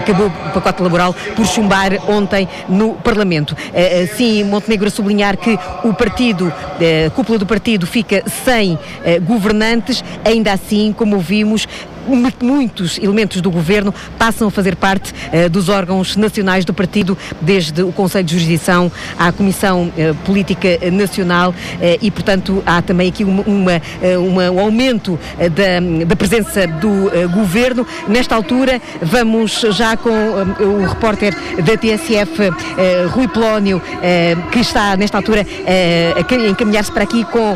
Acabou o pacote laboral por chumbar ontem no Parlamento. Sim, Montenegro a sublinhar que o partido, a cúpula do partido fica sem governantes, ainda assim, como ouvimos, muitos elementos do governo passam a fazer parte dos órgãos nacionais do partido, desde o Conselho de Jurisdição à Comissão Política Nacional e, portanto, há também aqui um aumento da presença do governo. Nesta altura, vamos já com o repórter da TSF, Rui Polónio, que está, nesta altura, a encaminhar-se para aqui com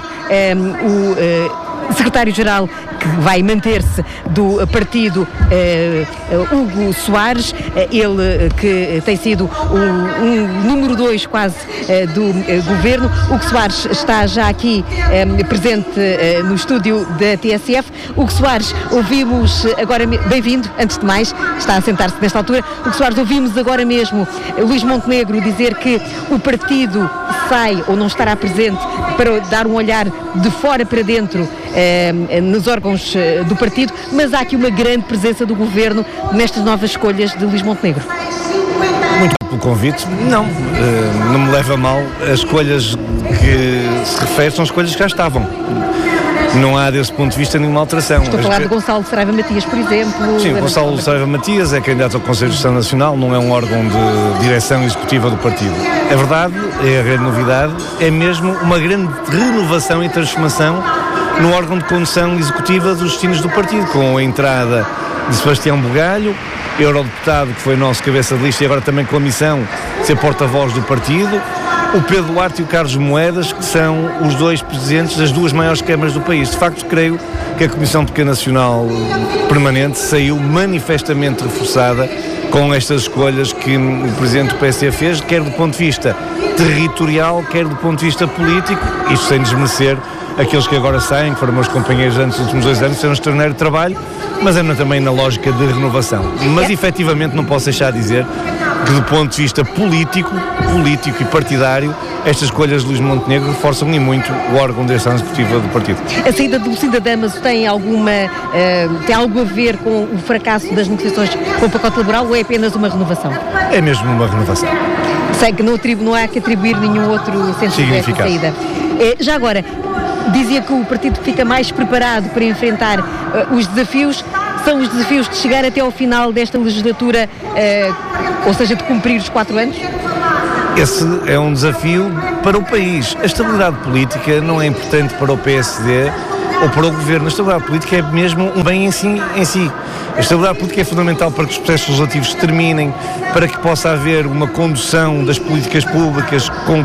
o secretário-geral, que vai manter-se, do partido, Hugo Soares, ele que tem sido um número 2 quase do governo. Hugo Soares está já aqui presente no estúdio da TSF. Hugo Soares, ouvimos agora, bem-vindo, antes de mais, está a sentar-se nesta altura. Hugo Soares, ouvimos agora mesmo Luís Montenegro dizer que o partido sai ou não estará presente para dar um olhar de fora para dentro nos órgãos do partido, mas há aqui uma grande presença do governo nestas novas escolhas de Luís Montenegro. Muito pelo convite. Não me leva a mal. As escolhas que se refere são escolhas que já estavam. Não há, desse ponto de vista, nenhuma alteração. Estou a falar de Gonçalo Saraiva Matias, por exemplo. Sim, Gonçalo Saraiva Matias é candidato ao Conselho de Gestão Nacional, não é um órgão de direção executiva do partido. A verdade, é a grande novidade, é mesmo uma grande renovação e transformação no órgão de condução executiva dos destinos do partido, com a entrada de Sebastião Bugalho, eurodeputado, que foi nosso cabeça de lista e agora também com a missão de ser porta-voz do partido, o Pedro Duarte e o Carlos Moedas, que são os dois presidentes das duas maiores câmaras do país. De facto, creio que a Comissão Pequena Nacional Permanente saiu manifestamente reforçada com estas escolhas que o Presidente do PSD fez, quer do ponto de vista territorial, quer do ponto de vista político, isto sem desmerecer aqueles que agora saem, que foram meus companheiros durante os últimos 2 anos, fizeram um extraordinário trabalho, mas anda também na lógica de renovação. Mas, efetivamente, não posso deixar de dizer que, do ponto de vista político e partidário, estas escolhas de Luís Montenegro reforçam e muito o órgão de direção executiva do partido. A saída de Lucinda Damaso tem algo a ver com o fracasso das negociações com o pacote laboral ou é apenas uma renovação? É mesmo uma renovação. Sei que não há que atribuir nenhum outro sentido a esta saída. Já agora, dizia que o partido fica mais preparado para enfrentar os desafios. São os desafios de chegar até ao final desta legislatura, ou seja, de cumprir os 4 anos? Esse é um desafio para o país. A estabilidade política não é importante para o PSD ou para o governo. A estabilidade política é mesmo um bem em si. A estabilidade política é fundamental para que os processos legislativos se terminem, para que possa haver uma condução das políticas públicas com,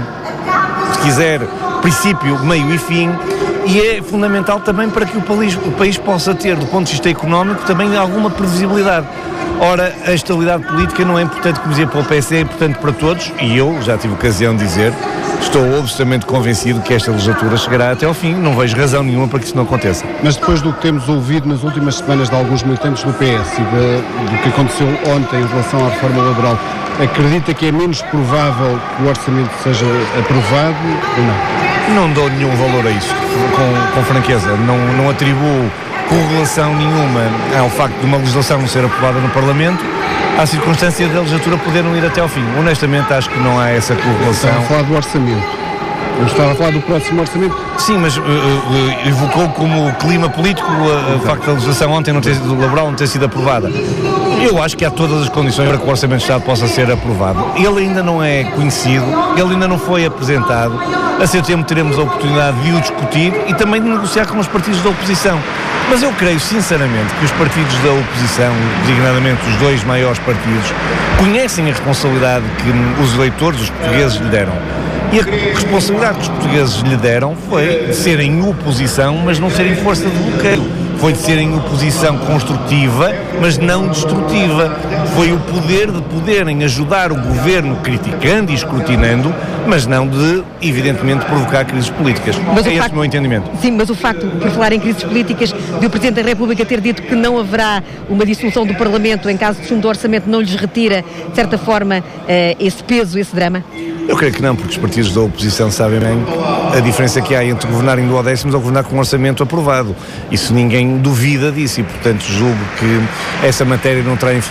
se quiser, princípio, meio e fim, e é fundamental também para que o país possa ter, do ponto de vista económico, também alguma previsibilidade. Ora, a estabilidade política não é importante, como dizia, para o PSD, é importante para todos, e eu já tive ocasião de dizer, estou absolutamente convencido que esta legislatura chegará até ao fim, não vejo razão nenhuma para que isso não aconteça. Mas depois do que temos ouvido nas últimas semanas de alguns militantes do PS e do que aconteceu ontem em relação à reforma laboral, acredita que é menos provável que o orçamento seja aprovado ou não? Não dou nenhum valor a isso, com franqueza, não atribuo correlação nenhuma ao facto de uma legislação não ser aprovada no Parlamento à circunstância da legislatura poder não ir até ao fim. Honestamente, acho que não há essa correlação. Estava a falar do orçamento. Eu estava a falar do próximo orçamento. Sim, mas evocou como clima político o facto da legislação ontem laboral não ter sido aprovada. Eu acho que há todas as condições para que o Orçamento de Estado possa ser aprovado. Ele ainda não é conhecido, ele ainda não foi apresentado. A seu tempo teremos a oportunidade de o discutir e também de negociar com os partidos da oposição. Mas eu creio, sinceramente, que os partidos da oposição, designadamente os 2 maiores partidos, conhecem a responsabilidade que os eleitores, os portugueses, lhe deram. E a responsabilidade que os portugueses lhe deram foi de serem oposição, mas não serem força de bloqueio. Foi de serem oposição construtiva, mas não destrutiva. Foi o poder de poderem ajudar o governo criticando e escrutinando, mas não de, evidentemente, provocar crises políticas. Mas é esse o meu entendimento. Sim, mas o facto, por falar em crises políticas, de o Presidente da República ter dito que não haverá uma dissolução do Parlamento em caso de chumbo do orçamento, não lhes retira, de certa forma, esse peso, esse drama? Eu creio que não, porque os partidos da oposição sabem bem a diferença que há entre governar em duodécimos ou governar com um orçamento aprovado. Isso ninguém duvida disso e, portanto, julgo que essa matéria não terá influência no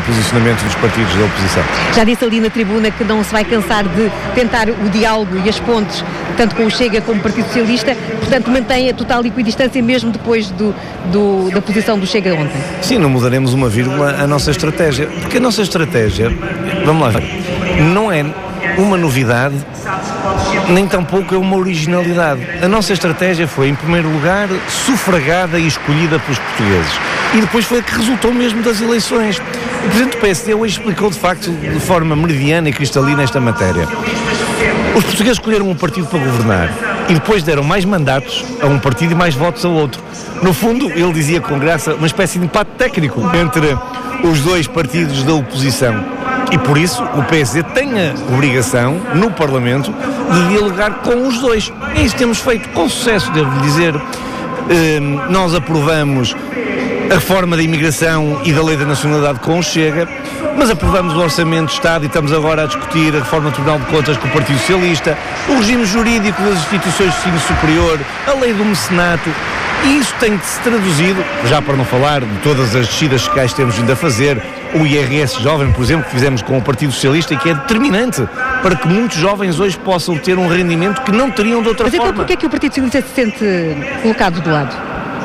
posicionamento dos partidos da oposição. Já disse ali na tribuna que não se vai cansar de tentar o diálogo e as pontes, tanto com o Chega como o Partido Socialista, portanto mantém a total equidistância mesmo depois da posição do Chega ontem. Sim, não mudaremos uma vírgula a nossa estratégia, porque a nossa estratégia, vamos lá, não é uma novidade, nem tampouco é uma originalidade. A nossa estratégia foi, em primeiro lugar, sufragada e escolhida pelos portugueses. E depois foi a que resultou mesmo das eleições. O Presidente do PSD hoje explicou, de facto, de forma meridiana e cristalina esta matéria. Os portugueses escolheram um partido para governar e depois deram mais mandatos a um partido e mais votos a outro. No fundo, ele dizia com graça, uma espécie de empate técnico entre os dois partidos da oposição. E por isso o PSD tem a obrigação, no Parlamento, de dialogar com os dois. E isso temos feito com sucesso, devo-lhe dizer. Nós aprovamos a reforma da imigração e da lei da nacionalidade com o Chega, mas aprovamos o Orçamento de Estado e estamos agora a discutir a reforma do Tribunal de Contas com o Partido Socialista, o regime jurídico das instituições de ensino superior, a lei do mecenato. E isso tem de se traduzido, já para não falar de todas as descidas fiscais que temos vindo a fazer, o IRS jovem, por exemplo, que fizemos com o Partido Socialista e que é determinante para que muitos jovens hoje possam ter um rendimento que não teriam de outra forma. Mas então porquê é que o Partido Socialista se sente colocado do lado?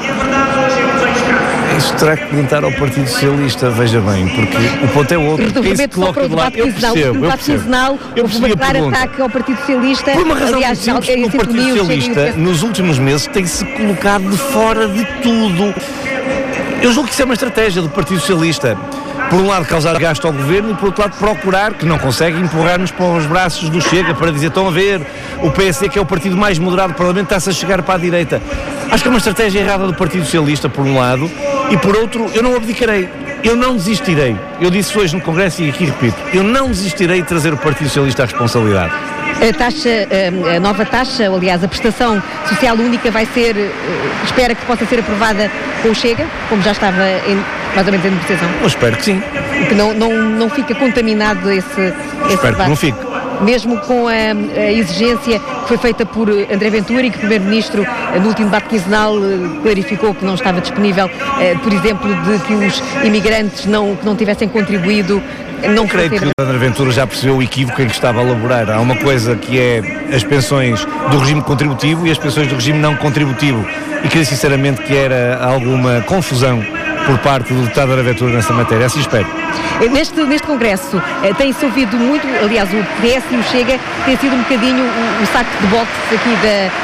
Isso terá que perguntar ao Partido Socialista, veja bem, porque o ponto é outro. Quem se coloca do lado, eu percebo. Houve uma clara ataque ao Partido Socialista. Por uma razão muito simples, o Partido Socialista, nos últimos meses, tem-se colocado de fora de tudo. Eu julgo que isso é uma estratégia do Partido Socialista. Por um lado, causar gasto ao governo e, por outro lado, procurar, que não consegue, empurrar-nos para os braços do Chega para dizer, estão a ver, o PSD, que é o partido mais moderado do Parlamento, está-se a chegar para a direita. Acho que é uma estratégia errada do Partido Socialista, por um lado, e por outro, eu não abdicarei. Eu não desistirei. Eu disse hoje no Congresso e aqui repito, eu não desistirei de trazer o Partido Socialista à responsabilidade. A nova taxa, ou aliás, a prestação social única vai ser, espera que possa ser aprovada com o Chega, como já estava mais ou menos em negociação? Eu espero que sim. Que não fica contaminado esse espero debate. Que não fique. Mesmo com a exigência que foi feita por André Ventura e que o Primeiro-Ministro, no último debate quinzenal, clarificou que não estava disponível, por exemplo, de que os imigrantes que não tivessem contribuído. Não creio que o André Ventura já percebeu o equívoco em que estava a elaborar. Há uma coisa que é as pensões do regime contributivo e as pensões do regime não contributivo. E creio sinceramente que era alguma confusão por parte do deputado André Ventura nessa matéria. Assim espero. Neste Congresso tem-se ouvido muito, aliás, o PS e o Chega tem sido um bocadinho o saco de boxe aqui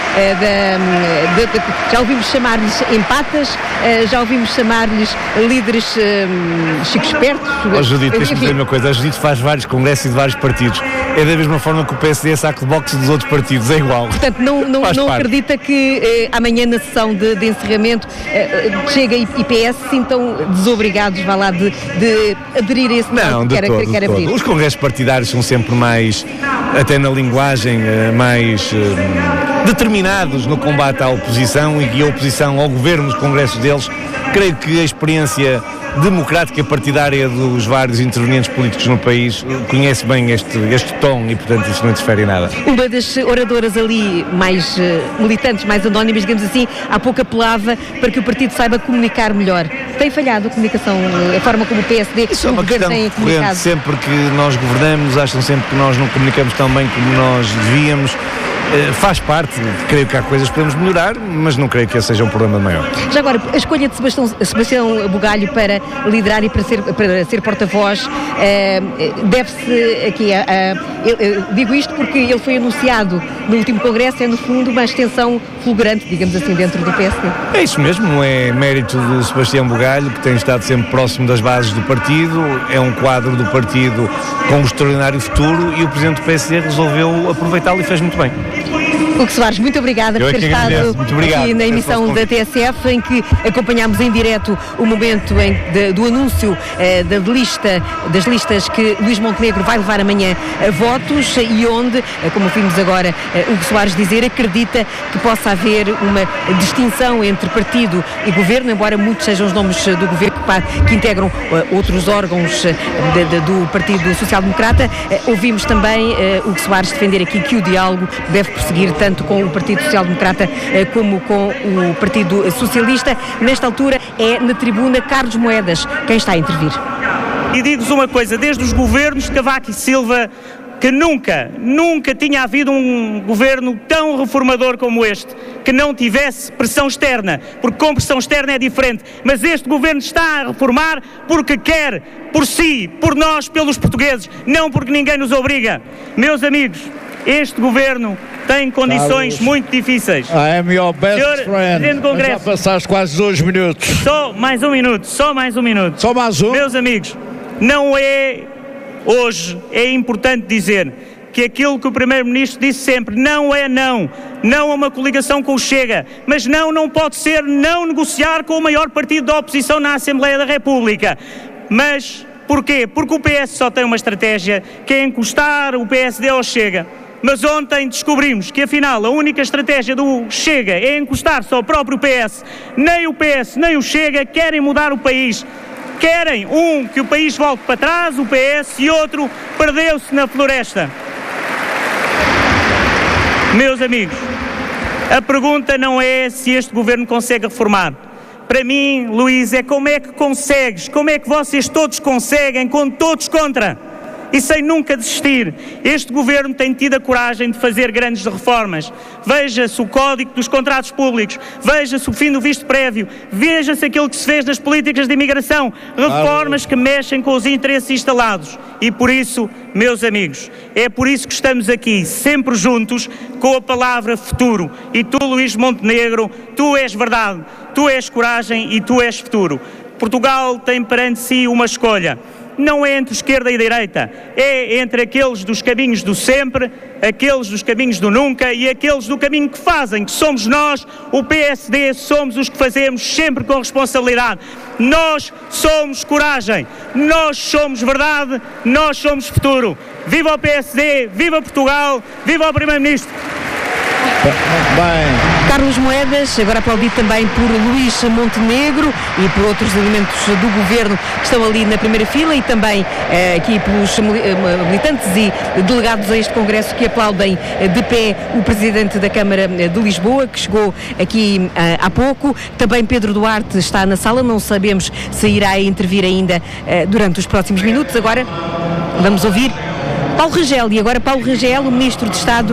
já ouvimos chamar-lhes empatas, já ouvimos chamar-lhes líderes chico espertos. Judite, deixa-me dizer uma coisa, a Judite faz vários congressos e de vários partidos. É da mesma forma que o PSD é saco de boxe dos outros partidos, é igual. Portanto, não acredita que amanhã na sessão de encerramento Chega e PS se sintam desobrigados, vá lá, de aderir a esse não, de todo. Os congressos partidários são sempre mais, até na linguagem, mais determinados no combate à oposição e a oposição ao governo nos congressos deles. Creio que a experiência democrática partidária dos vários intervenientes políticos no país conhece bem este tom e, portanto, isso não interfere em nada. Uma das oradoras ali mais militantes, mais anónimas, digamos assim, há pouco apelava para que o partido saiba comunicar melhor. Tem falhado a comunicação, a forma como o PSD e o governo tem comunicado? Sempre que nós governamos, acham sempre que nós não comunicamos tão bem como nós devíamos. Faz parte, creio que há coisas que podemos melhorar, mas não creio que esse seja um problema maior. Já agora, a escolha de Sebastião Bugalho para liderar e para ser porta-voz deve-se aqui eu digo isto porque ele foi anunciado no último congresso, é no fundo uma extensão fulgurante, digamos assim, dentro do PSD. É isso mesmo, é mérito do Sebastião Bugalho, que tem estado sempre próximo das bases do partido, é um quadro do partido com um extraordinário futuro e o Presidente do PSD resolveu aproveitá-lo e fez muito bem. Hugo Soares, muito obrigada por ter estado aqui na emissão da TSF, em que acompanhámos em direto o momento do anúncio das listas que Luís Montenegro vai levar amanhã a votos e onde, como vimos agora Hugo Soares dizer, acredita que possa haver uma distinção entre partido e governo, embora muitos sejam os nomes do governo que integram outros órgãos do Partido Social Democrata. Ouvimos também Hugo Soares defender aqui que o diálogo deve prosseguir tanto com o Partido Social Democrata como com o Partido Socialista. Nesta altura é na tribuna Carlos Moedas quem está a intervir. E digo-vos uma coisa, desde os governos de Cavaco e Silva, que nunca tinha havido um governo tão reformador como este, que não tivesse pressão externa, porque com pressão externa é diferente, mas este governo está a reformar porque quer, por si, por nós, pelos portugueses, não porque ninguém nos obriga. Meus amigos, este governo tem condições muito difíceis. I am your best friend. Congresso, já passaste quase 2 minutos. Só mais um minuto. Só mais um? Meus amigos, não é... Hoje é importante dizer que aquilo que o Primeiro-Ministro disse sempre, não é não a uma coligação com o Chega, mas não pode ser não negociar com o maior partido da oposição na Assembleia da República. Mas porquê? Porque o PS só tem uma estratégia, que é encostar o PSD ao Chega. Mas ontem descobrimos que afinal a única estratégia do Chega é encostar-se ao próprio PS. Nem o PS nem o Chega querem mudar o país. Querem, que o país volte para trás, o PS, e outro, perdeu-se na floresta. Meus amigos, a pergunta não é se este governo consegue reformar. Para mim, Luís, é como é que consegues, como é que vocês todos conseguem, com todos contra, e sem nunca desistir. Este governo tem tido a coragem de fazer grandes reformas. Veja-se o Código dos Contratos Públicos, veja-se o fim do visto prévio, veja-se aquilo que se fez nas políticas de imigração, reformas que mexem com os interesses instalados. E por isso, meus amigos, é por isso que estamos aqui, sempre juntos, com a palavra futuro. E tu, Luís Montenegro, tu és verdade, tu és coragem e tu és futuro. Portugal tem perante si uma escolha. Não é entre esquerda e direita, é entre aqueles dos caminhos do sempre, aqueles dos caminhos do nunca e aqueles do caminho que fazem, que somos nós, o PSD, somos os que fazemos sempre com responsabilidade. Nós somos coragem, nós somos verdade, nós somos futuro. Viva o PSD, viva Portugal, viva o Primeiro-Ministro. Bem. Carlos Moedas, agora aplaudido também por Luís Montenegro e por outros elementos do governo que estão ali na primeira fila e também aqui pelos militantes e delegados a este congresso que aplaudem de pé o presidente da Câmara de Lisboa, que chegou aqui há pouco. Também Pedro Duarte está na sala, não sabemos se irá intervir ainda durante os próximos minutos. Agora vamos ouvir Paulo Rangel, e agora Paulo Rangel, o Ministro de Estado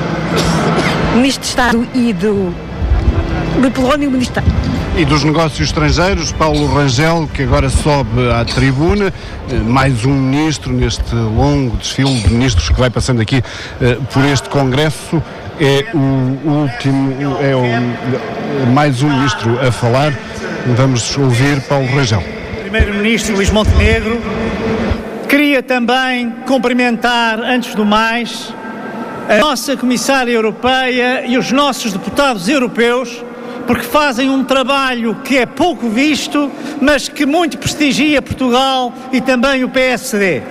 e do Polónio, Ministro e dos Negócios Estrangeiros, Paulo Rangel, que agora sobe à tribuna, mais um ministro neste longo desfile de ministros que vai passando aqui por este Congresso. É o último, mais um ministro a falar. Vamos ouvir Paulo Rangel. Primeiro-Ministro Luís Montenegro, queria também cumprimentar, antes do mais, a nossa Comissária Europeia e os nossos deputados europeus, porque fazem um trabalho que é pouco visto, mas que muito prestigia Portugal e também o PSD.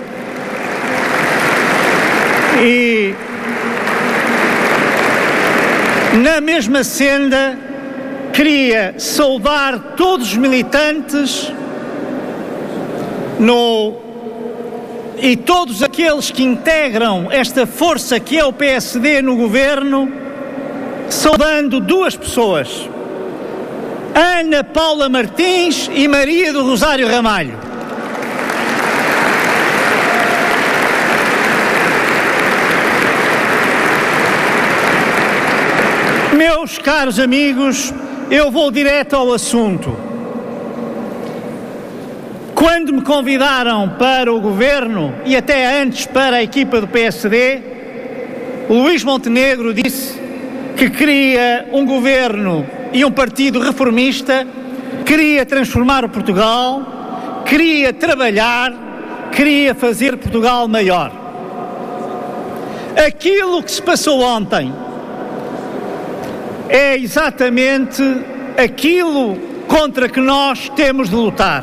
E na mesma senda, queria saudar todos os militantes e todos aqueles que integram esta força que é o PSD no governo, saudando duas pessoas, Ana Paula Martins e Maria do Rosário Ramalho. Meus caros amigos, eu vou direto ao assunto. Quando me convidaram para o governo e até antes para a equipa do PSD, o Luís Montenegro disse que queria um governo e um partido reformista, queria transformar o Portugal, queria trabalhar, queria fazer Portugal maior. Aquilo que se passou ontem é exatamente aquilo contra que nós temos de lutar.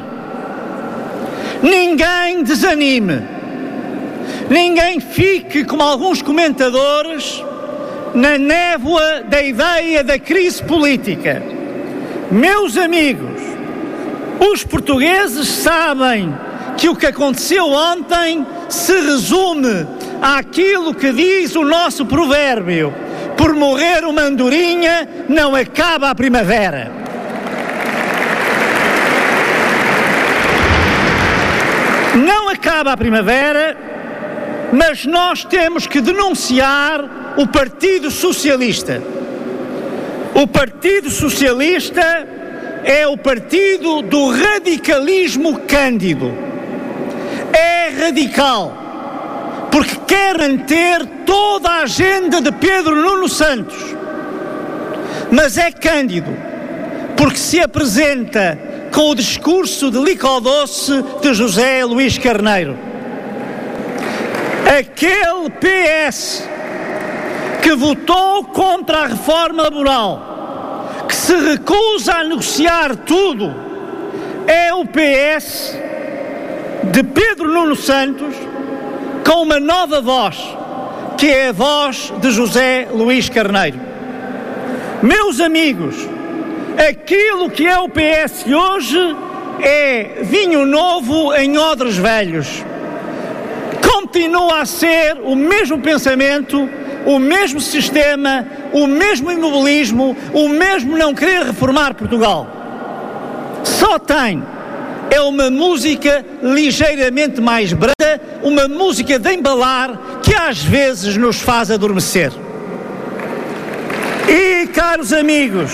Ninguém desanime, ninguém fique como alguns comentadores na névoa da ideia da crise política. Meus amigos, os portugueses sabem que o que aconteceu ontem se resume àquilo que diz o nosso provérbio: por morrer uma andorinha não acaba a primavera. acaba a primavera, mas nós temos que denunciar o Partido Socialista. O Partido Socialista é o partido do radicalismo cândido. É radical, porque quer manter toda a agenda de Pedro Nuno Santos. Mas é cândido, porque se apresenta com o discurso de licor doce de José Luís Carneiro. Aquele PS que votou contra a reforma laboral, que se recusa a negociar tudo, é o PS de Pedro Nuno Santos com uma nova voz, que é a voz de José Luís Carneiro. Meus amigos, aquilo que é o PS hoje é vinho novo em odres velhos. Continua a ser o mesmo pensamento, o mesmo sistema, o mesmo imobilismo, o mesmo não querer reformar Portugal. Só tem uma música ligeiramente mais branda, uma música de embalar que às vezes nos faz adormecer. E, caros amigos,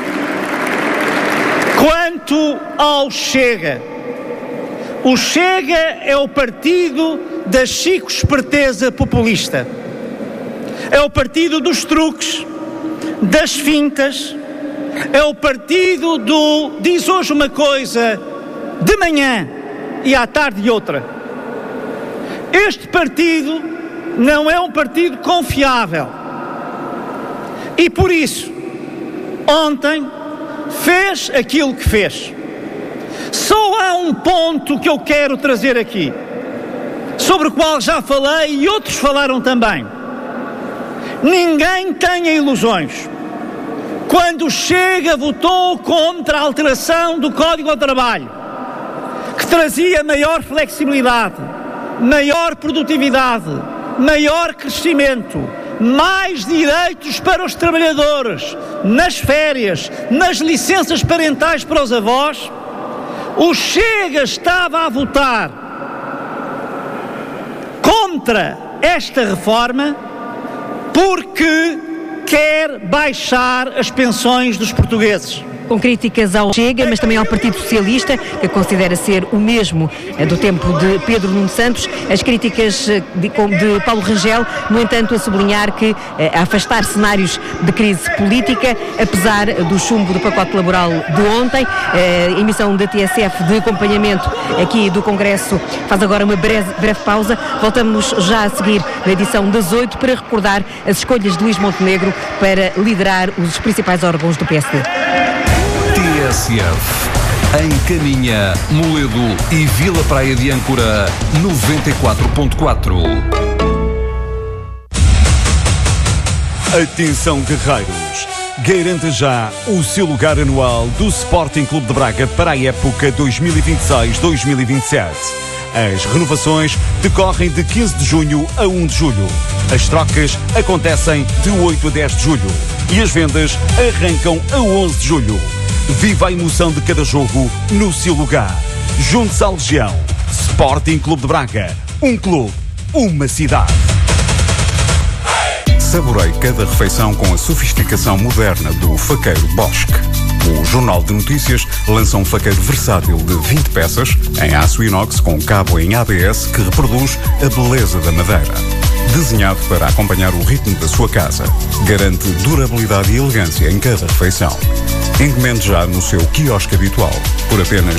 quanto ao Chega, o Chega é o partido da chico-esperteza populista. É o partido dos truques, das fintas, é o partido do diz hoje uma coisa de manhã e à tarde outra. Este partido não é um partido confiável. E por isso, ontem, fez aquilo que fez. Só há um ponto que eu quero trazer aqui, sobre o qual já falei e outros falaram também. Ninguém tenha ilusões. Quando Chega votou contra a alteração do Código do Trabalho, que trazia maior flexibilidade, maior produtividade, maior crescimento, mais direitos para os trabalhadores, nas férias, nas licenças parentais para os avós, o Chega estava a votar contra esta reforma porque quer baixar as pensões dos portugueses. Com críticas ao Chega, mas também ao Partido Socialista, que considera ser o mesmo do tempo de Pedro Nuno Santos. As críticas de Paulo Rangel, no entanto, a sublinhar que a afastar cenários de crise política, apesar do chumbo do pacote laboral de ontem. A emissão da TSF de acompanhamento aqui do Congresso faz agora uma breve pausa. Voltamos já a seguir na edição das 8 para recordar as escolhas de Luís Montenegro para liderar os principais órgãos do PSD. TSF, em Caminha, Moledo e Vila Praia de Âncora, 94.4. Atenção, guerreiros! Garanta já o seu lugar anual do Sporting Clube de Braga para a época 2026-2027. As renovações decorrem de 15 de junho a 1 de julho. As trocas acontecem de 8 a 10 de julho. E as vendas arrancam a 11 de julho. Viva a emoção de cada jogo no seu lugar. Junte-se à Legião. Sporting Clube de Braga. Um clube, uma cidade. Saborei cada refeição com a sofisticação moderna do faqueiro Bosch. O Jornal de Notícias lança um faqueiro versátil de 20 peças em aço inox com cabo em ABS que reproduz a beleza da madeira. Desenhado para acompanhar o ritmo da sua casa, garante durabilidade e elegância em cada refeição. Encomende já no seu quiosque habitual por apenas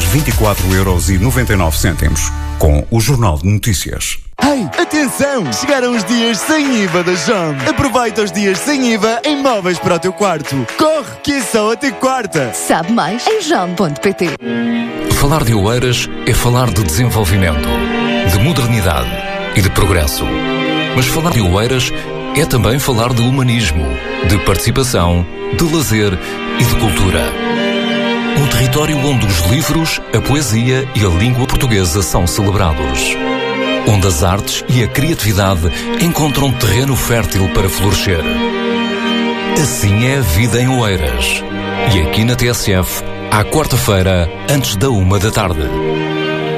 24,99€ com o Jornal de Notícias. Ei, atenção! Chegaram os dias sem IVA da JOM. Aproveita os dias sem IVA em móveis para o teu quarto. Corre, que é só até quarta. Sabe mais em jom.pt. Falar de Oeiras é falar de desenvolvimento, de modernidade e de progresso. Mas falar de Oeiras é também falar de humanismo, de participação, de lazer e de cultura. Um território onde os livros, a poesia e a língua portuguesa são celebrados. Onde as artes e a criatividade encontram terreno fértil para florescer. Assim é a vida em Oeiras. E aqui na TSF, à quarta-feira, antes da 1 da tarde.